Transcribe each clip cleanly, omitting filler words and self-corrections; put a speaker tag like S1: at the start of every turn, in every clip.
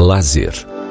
S1: Lazer.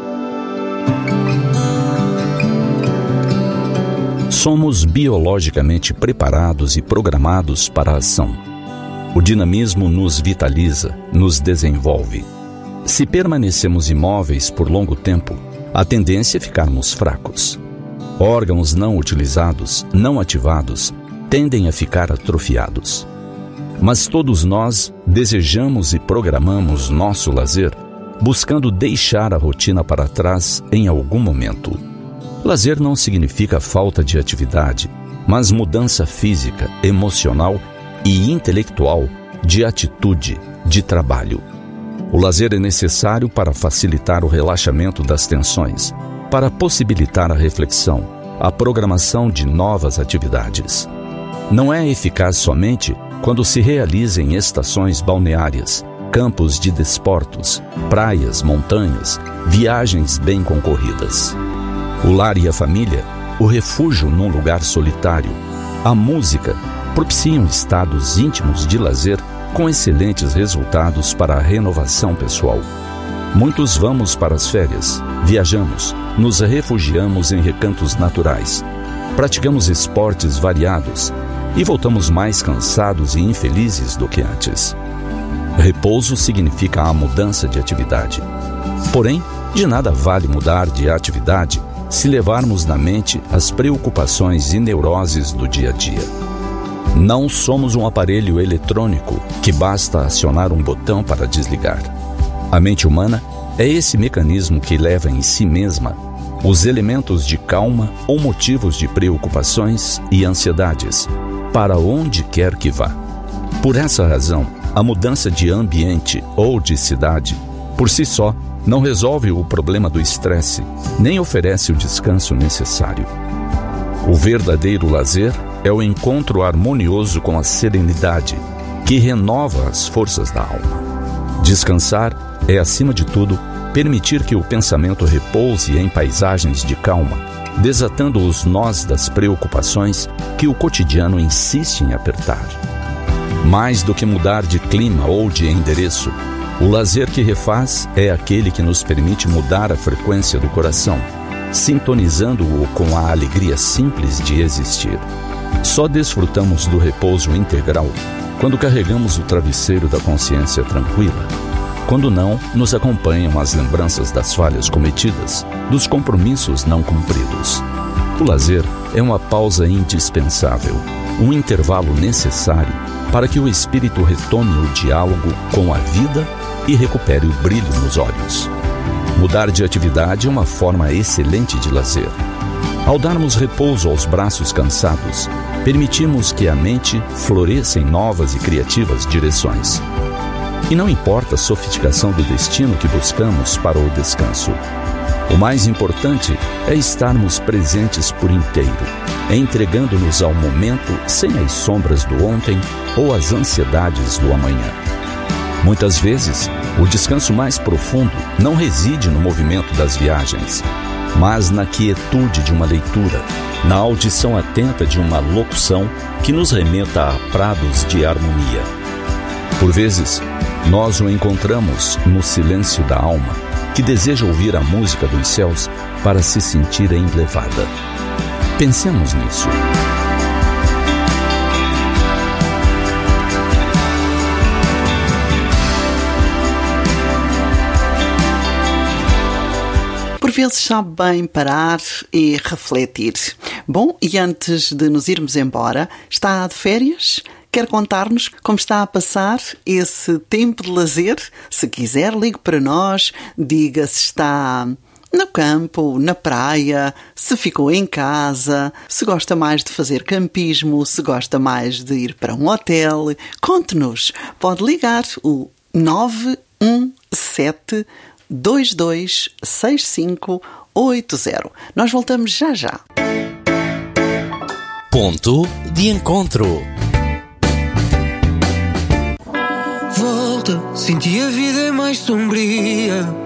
S1: Somos biologicamente preparados e programados para a ação. O dinamismo nos vitaliza, nos desenvolve. Se permanecemos imóveis por longo tempo, a tendência é ficarmos fracos. Órgãos não utilizados, não ativados, tendem a ficar atrofiados. Mas todos nós desejamos e programamos nosso lazer, buscando deixar a rotina para trás em algum momento. Lazer não significa falta de atividade, mas mudança física, emocional e intelectual, de atitude, de trabalho. O lazer é necessário para facilitar o relaxamento das tensões, para possibilitar a reflexão, a programação de novas atividades. Não é eficaz somente quando se realiza em estações balneárias, campos de desportos, praias, montanhas, viagens bem concorridas. O lar e a família, o refúgio num lugar solitário, a música, propiciam estados íntimos de lazer com excelentes resultados para a renovação pessoal. Muitos vamos para as férias, viajamos, nos refugiamos em recantos naturais, praticamos esportes variados e voltamos mais cansados e infelizes do que antes. Repouso significa a mudança de atividade. Porém, de nada vale mudar de atividade se levarmos na mente as preocupações e neuroses do dia a dia. Não somos um aparelho eletrônico que basta acionar um botão para desligar. A mente humana é esse mecanismo que leva em si mesma os elementos de calma ou motivos de preocupações e ansiedades, para onde quer que vá. Por essa razão, a mudança de ambiente ou de cidade, por si só, não resolve o problema do estresse, nem oferece o descanso necessário. O verdadeiro lazer é o encontro harmonioso com a serenidade, que renova as forças da alma. Descansar é, acima de tudo, permitir que o pensamento repouse em paisagens de calma, desatando os nós das preocupações que o cotidiano insiste em apertar. Mais do que mudar de clima ou de endereço, o lazer que refaz é aquele que nos permite mudar a frequência do coração, sintonizando-o com a alegria simples de existir. Só desfrutamos do repouso integral quando carregamos o travesseiro da consciência tranquila. Quando não, nos acompanham as lembranças das falhas cometidas, dos compromissos não cumpridos. O lazer é uma pausa indispensável, um intervalo necessário para que o espírito retome o diálogo com a vida e recupere o brilho nos olhos. Mudar de atividade é uma forma excelente de lazer. Ao darmos repouso aos braços cansados, permitimos que a mente floresça em novas e criativas direções. E não importa a sofisticação do destino que buscamos para o descanso. O mais importante é estarmos presentes por inteiro, entregando-nos ao momento sem as sombras do ontem ou as ansiedades do amanhã. Muitas vezes, o descanso mais profundo não reside no movimento das viagens, mas na quietude de uma leitura, na audição atenta de uma locução que nos remeta a prados de harmonia. Por vezes, nós o encontramos no silêncio da alma, que deseja ouvir a música dos céus para se sentir enlevada. Pensemos nisso.
S2: Por vezes sabe bem parar e refletir. Bom, e antes de nos irmos embora, está de férias? Quer contar-nos como está a passar esse tempo de lazer? Se quiser, ligue para nós, diga se está no campo, na praia, se ficou em casa, se gosta mais de fazer campismo, se gosta mais de ir para um hotel. Conte-nos. Pode ligar o 917 226580. Nós voltamos já já.
S3: Ponto de encontro.
S4: Volta, senti a vida é mais sombria.